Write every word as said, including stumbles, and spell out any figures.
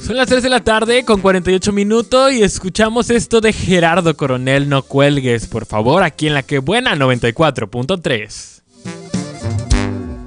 Son las tres de la tarde con cuarenta y ocho minutos y escuchamos esto de Gerardo Coronel, No Cuelgues, por favor, aquí en La Que Buena noventa y cuatro punto tres.